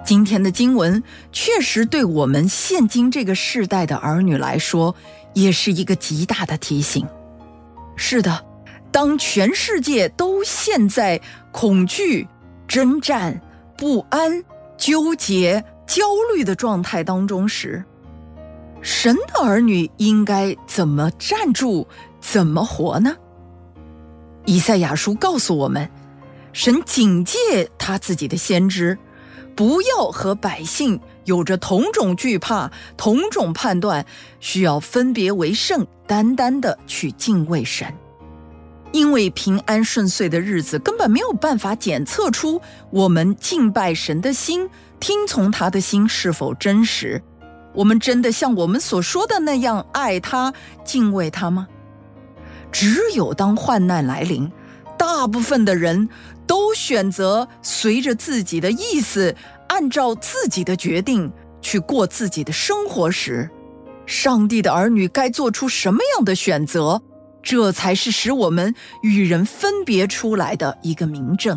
今天的经文确实对我们现今这个世代的儿女来说，也是一个极大的提醒。是的，当全世界都陷在恐惧、征战、不安、纠结、焦虑的状态当中时，神的儿女应该怎么站住，怎么活呢？以赛亚书告诉我们，神警戒他自己的先知，不要和百姓有着同种惧怕、同种判断，需要分别为圣，单单的去敬畏神。因为平安顺遂的日子根本没有办法检测出我们敬拜神的心、听从他的心是否真实。我们真的像我们所说的那样爱他、敬畏他吗？只有当患难来临，大部分的人都选择随着自己的意思，按照自己的决定去过自己的生活时，上帝的儿女该做出什么样的选择？这才是使我们与人分别出来的一个明证。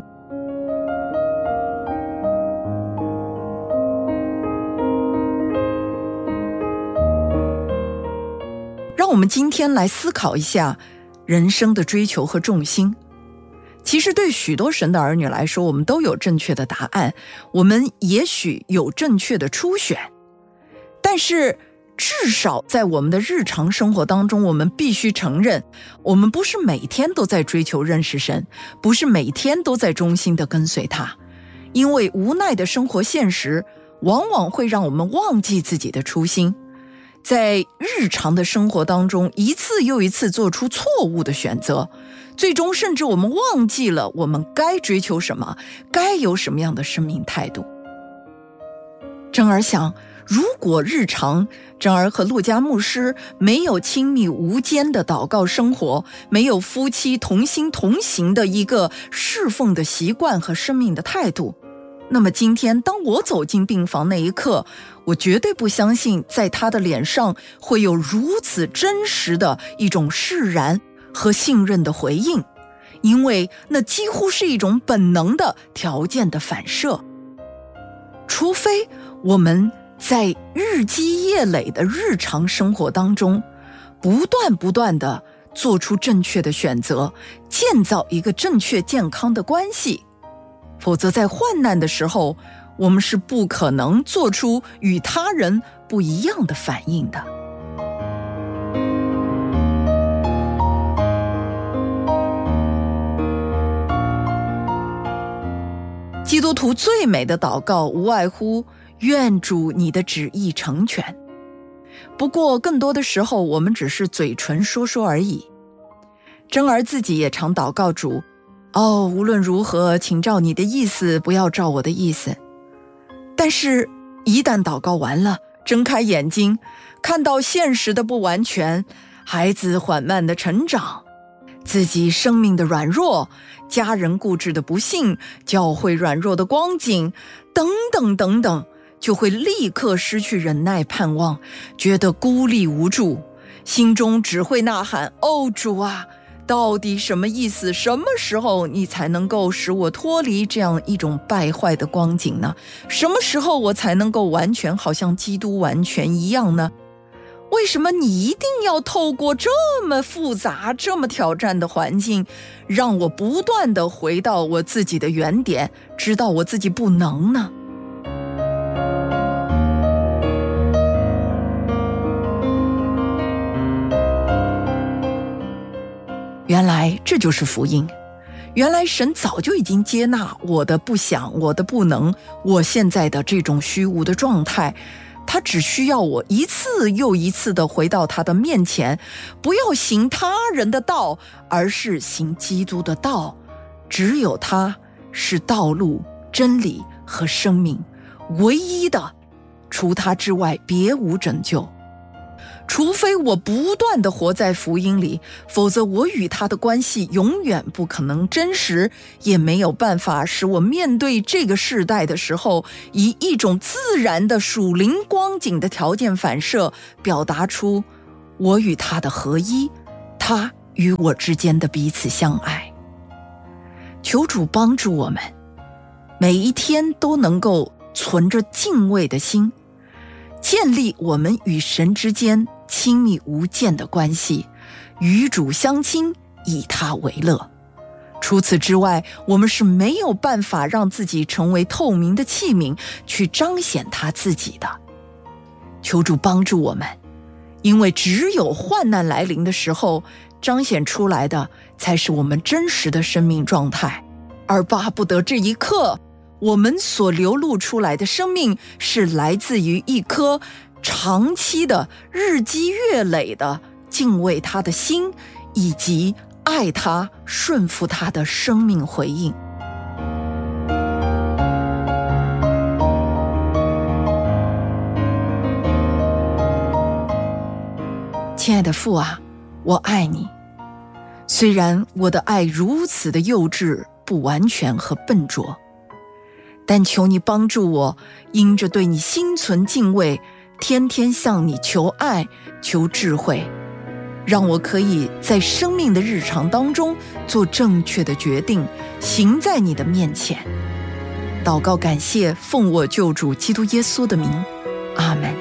让我们今天来思考一下人生的追求和重心。其实对许多神的儿女来说，我们都有正确的答案，我们也许有正确的初选，但是至少在我们的日常生活当中，我们必须承认，我们不是每天都在追求认识神，不是每天都在忠心地跟随他，因为无奈的生活现实往往会让我们忘记自己的初心，在日常的生活当中一次又一次做出错误的选择，最终甚至我们忘记了我们该追求什么，该有什么样的生命态度。珍儿想，如果日常珍儿和陆家牧师没有亲密无间的祷告生活，没有夫妻同心同行的一个侍奉的习惯和生命的态度，那么今天当我走进病房那一刻，我绝对不相信在他的脸上会有如此真实的一种释然和信任的回应，因为那几乎是一种本能的条件的反射。除非我们在日积月累的日常生活当中不断地做出正确的选择，建造一个正确健康的关系，否则在患难的时候，我们是不可能做出与他人不一样的反应的。基督徒最美的祷告无外乎愿主你的旨意成全。不过更多的时候我们只是嘴唇说说而已。珍儿自己也常祷告主，无论如何请照你的意思，不要照我的意思。但是一旦祷告完了，睁开眼睛看到现实的不完全，孩子缓慢的成长，自己生命的软弱，家人固执的不幸，教会软弱的光景，等等等等，就会立刻失去忍耐盼望，觉得孤立无助，心中只会呐喊，主啊，到底什么意思？什么时候你才能够使我脱离这样一种败坏的光景呢？什么时候我才能够完全好像基督完全一样呢？为什么你一定要透过这么复杂、这么挑战的环境，让我不断地回到我自己的原点，知道我自己不能呢？原来这就是福音，原来神早就已经接纳我的不想，我的不能，我现在的这种虚无的状态，他只需要我一次又一次地回到他的面前，不要行他人的道，而是行基督的道。只有他是道路、真理和生命，唯一的，除他之外别无拯救。除非我不断地活在福音里，否则我与他的关系永远不可能真实，也没有办法使我面对这个世代的时候，以一种自然的属灵光景的条件反射，表达出我与他的合一，他与我之间的彼此相爱。求主帮助我们，每一天都能够存着敬畏的心，建立我们与神之间亲密无间的关系，与主相亲，以他为乐。除此之外，我们是没有办法让自己成为透明的器皿，去彰显他自己的。求主帮助我们，因为只有患难来临的时候，彰显出来的才是我们真实的生命状态，而巴不得这一刻，我们所流露出来的生命是来自于一颗长期的、日积月累的敬畏他的心，以及爱他、顺服他的生命回应。亲爱的父啊，我爱你。虽然我的爱如此的幼稚、不完全和笨拙，但求你帮助我，因着对你心存敬畏，天天向你求爱、求智慧，让我可以在生命的日常当中做正确的决定，行在你的面前。祷告感谢，奉我救主基督耶稣的名，阿们。